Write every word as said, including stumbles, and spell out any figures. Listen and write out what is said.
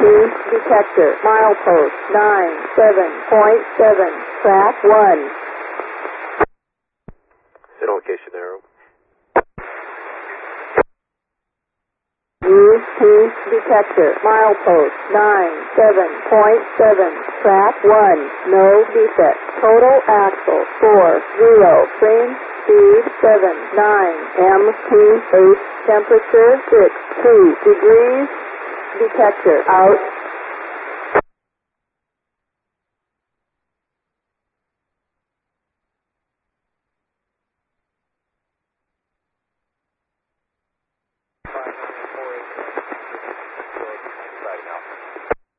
detector, milepost nine seven point seven, track one. Sit on location arrow. U T detector, milepost nine seven point seven, track one, no defect. Total axle four zero, frame speed seven nine, M T eight, temperature six two degrees, detector out.